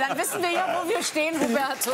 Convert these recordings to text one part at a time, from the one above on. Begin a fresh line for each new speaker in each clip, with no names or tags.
Dann wissen wir ja, wo wir stehen, Hubertus.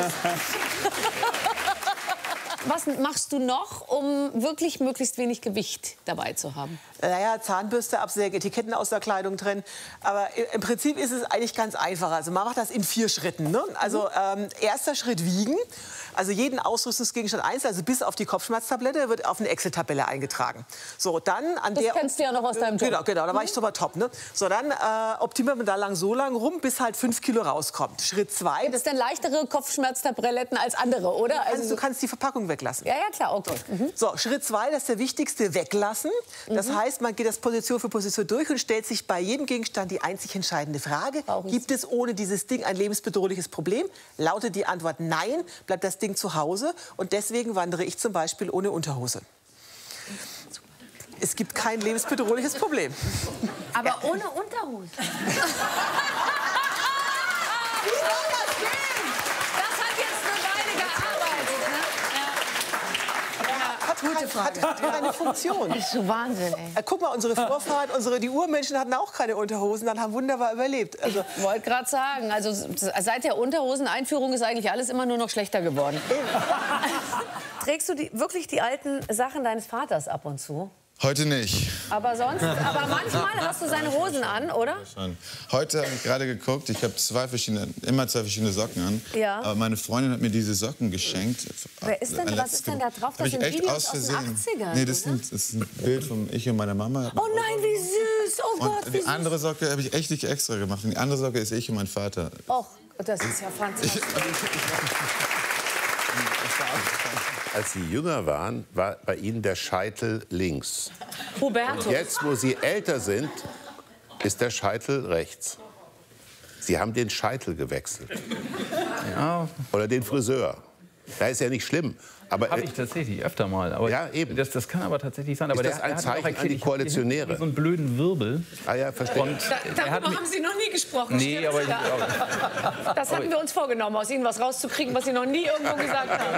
Was machst du noch, um wirklich möglichst wenig Gewicht dabei zu haben?
Naja, Zahnbürste absägen, Etiketten aus der Kleidung trennen. Aber im Prinzip ist es eigentlich ganz einfach. Also man macht das in 4 Schritten. Ne? Also erster Schritt wiegen. Also jeden Ausrüstungsgegenstand einzeln, also bis auf die Kopfschmerztablette, wird auf eine Excel-Tabelle eingetragen. So, dann an
das
der...
kennst du ja noch aus deinem Job.
Genau, da war ich super top. Ne? So, dann optimiert man da so lang rum, bis halt 5 Kilo rauskommt. Schritt 2...
Das sind leichtere Kopfschmerztabletten als andere, oder?
Du kannst die Verpackung weglassen.
Ja, klar, okay.
So, Schritt 2, das ist der wichtigste, weglassen. Das heißt, man geht das Position für Position durch und stellt sich bei jedem Gegenstand die einzig entscheidende Frage. Gibt es ohne dieses Ding ein lebensbedrohliches Problem? Lautet die Antwort nein, bleibt das Ding zu Hause. Und deswegen wandere ich zum Beispiel ohne Unterhose. Es gibt kein lebensbedrohliches Problem.
Aber ohne Unterhose?
Hat eine Funktion.
Das ist so Wahnsinn, ey.
Guck mal, unsere Vorfahren, die Urmenschen hatten auch keine Unterhosen, dann haben wunderbar überlebt. Also,
ich wollte gerade sagen, also seit der Unterhoseneinführung ist eigentlich alles immer nur noch schlechter geworden. Trägst du wirklich die alten Sachen deines Vaters ab und zu?
Heute nicht.
Aber manchmal hast du seine Hosen an, oder?
Schon. Heute habe ich gerade geguckt, ich habe immer zwei verschiedene Socken an.
Ja.
Aber meine Freundin hat mir diese Socken geschenkt.
Was ist denn da drauf? Das sind Videos aus den 80ern,
nee, das ist ein Bild von ich und meiner Mama.
Oh nein, wie süß! Oh Gott, wie süß!
Die andere Socke habe ich echt nicht extra gemacht. Und die andere Socke ist ich und mein Vater.
Och, das ist ja fantastisch.
Als Sie jünger waren, war bei Ihnen der Scheitel links.
Hubertus.
Jetzt, wo Sie älter sind, ist der Scheitel rechts. Sie haben den Scheitel gewechselt.
Ja.
Oder den Friseur. Da ist ja nicht schlimm. Aber
habe ich tatsächlich öfter mal. Aber
ja, eben.
Das kann aber tatsächlich sein. Aber
ist das ein Zeichen an die Koalitionäre?
So einen blöden Wirbel.
Ah ja, verstehe.
Und darüber haben Sie noch nie gesprochen.
Nee, aber
das hatten wir uns vorgenommen, aus Ihnen was rauszukriegen, was Sie noch nie irgendwo gesagt haben.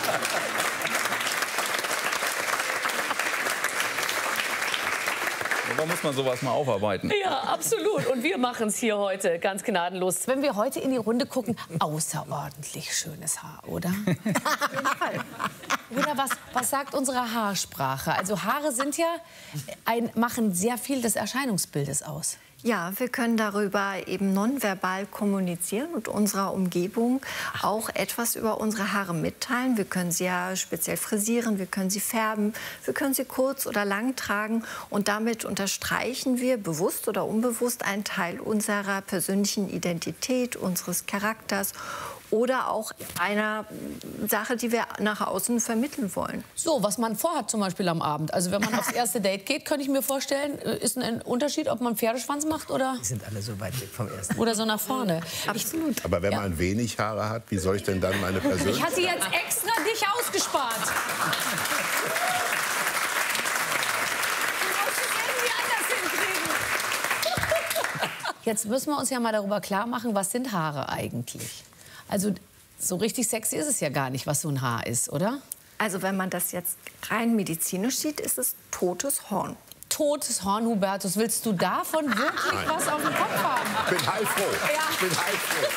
Da muss man sowas mal aufarbeiten.
Ja, absolut. Und wir machen es hier heute ganz gnadenlos. Wenn wir heute in die Runde gucken, außerordentlich schönes Haar, oder? Auf jeden Fall. Oder was sagt unsere Haarsprache? Also Haare sind ja machen sehr viel des Erscheinungsbildes aus.
Ja, wir können darüber eben nonverbal kommunizieren und unserer Umgebung auch etwas über unsere Haare mitteilen. Wir können sie ja speziell frisieren, wir können sie färben, wir können sie kurz oder lang tragen und damit unterstreichen wir bewusst oder unbewusst einen Teil unserer persönlichen Identität, unseres Charakters oder auch einer Sache, die wir nach außen vermitteln wollen.
So, was man vorhat zum Beispiel am Abend. Also wenn man aufs erste Date geht, könnte ich mir vorstellen, ist ein Unterschied, ob man Pferdeschwanz macht oder...
Die sind alle so weit weg vom ersten.
Oder so nach vorne.
Absolut.
Aber wenn man wenig Haare hat, wie soll ich denn dann meine Persönlichkeit...
Ich hatte jetzt extra dich ausgespart. Jetzt müssen wir uns ja mal darüber klar machen, was sind Haare eigentlich? Also so richtig sexy ist es ja gar nicht, was so ein Haar ist, oder?
Also wenn man das jetzt rein medizinisch sieht, ist es totes Horn.
Totes Horn, Hubertus. Willst du davon wirklich was auf dem Kopf haben?
Ich bin heilfroh.
Ja.
Ich bin heilfroh.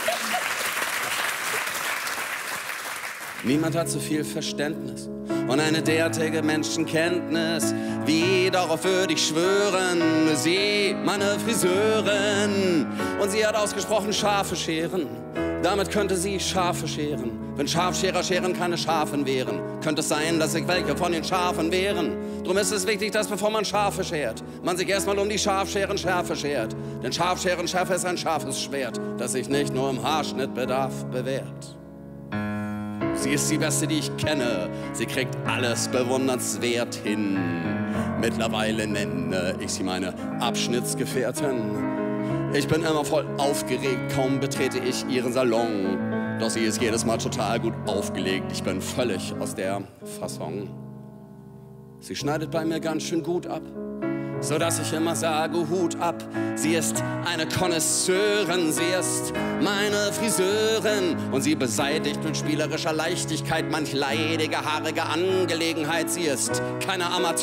Niemand hat so viel Verständnis und eine derartige Menschenkenntnis wie darauf würde ich schwören, sie, meine Friseurin. Und sie hat ausgesprochen Schafe scheren. Damit könnte sie Schafe scheren. Wenn Schafscherer scheren keine Schafen wären, könnte es sein, dass sich welche von den Schafen wehren. Drum ist es wichtig, dass bevor man Schafe schert, man sich erstmal um die Schafscheren-Schärfe schert. Denn Schafscheren-Schärfe ist ein scharfes Schwert, das sich nicht nur im Haarschnittbedarf bewährt. Sie ist die Beste, die ich kenne. Sie kriegt alles bewundernswert hin. Mittlerweile nenne ich sie meine Abschnittsgefährtin. Ich bin immer voll aufgeregt, kaum betrete ich ihren Salon. Doch sie ist jedes Mal total gut aufgelegt. Ich bin völlig aus der Fassung. Sie schneidet bei mir ganz schön gut ab, sodass ich immer sage, Hut ab. Sie ist eine Connoisseurin, sie ist meine Friseurin. Und sie beseitigt mit spielerischer Leichtigkeit manch leidige, haarige Angelegenheit. Sie ist keine Amateur.